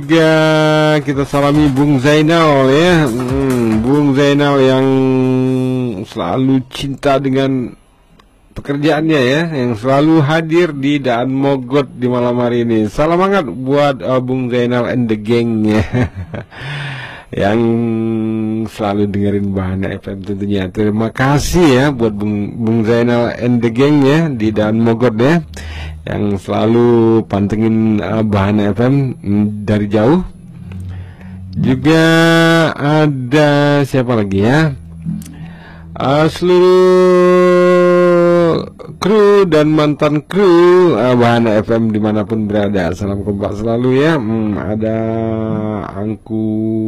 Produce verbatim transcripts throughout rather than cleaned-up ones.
Juga kita salami Bung Zainal ya, hmm, Bung Zainal yang selalu cinta dengan pekerjaannya ya, yang selalu hadir di Daan Mogot di malam hari ini. Salam hangat buat uh, Bung Zainal and the gang ya, yang selalu dengerin Bahana F M tentunya. Terima kasih ya buat Bung, Bung Zainal and the gang ya di Daan Mogot ya, yang selalu pantengin uh, Bahana F M mm, dari jauh. Juga ada siapa lagi ya, uh, seluruh kru dan mantan kru uh, Bahana F M dimanapun berada. Salam kompak selalu ya. hmm, Ada Angku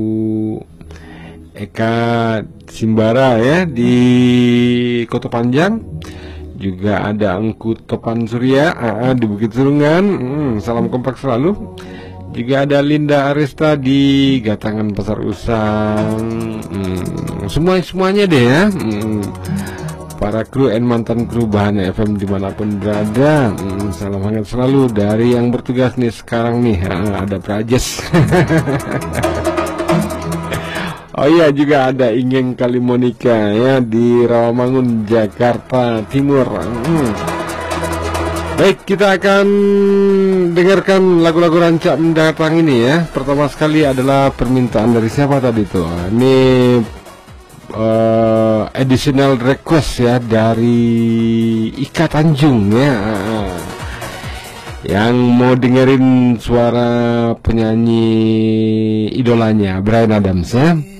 Eka Simbara ya di Kota Panjang. Juga ada Angku Topan Surya uh, di Bukit Surungan. hmm, Salam kompak selalu. Juga ada Linda Arista di Gatangan Pasar Usang. hmm, Semua semuanya deh ya, hmm, para kru dan mantan kru Bahana F M dimanapun berada. hmm, Salam hangat selalu dari yang bertugas nih sekarang nih. uh, Ada Prajes. Oh iya, juga ada Ingeng Kalimonika ya di Rawamangun, Jakarta Timur. hmm. Baik, kita akan dengarkan lagu-lagu rancak mendatang ini ya. Pertama sekali adalah permintaan dari siapa tadi tuh? Ini uh, additional request ya dari Ika Tanjung ya, yang mau dengerin suara penyanyi idolanya Bryan Adams ya.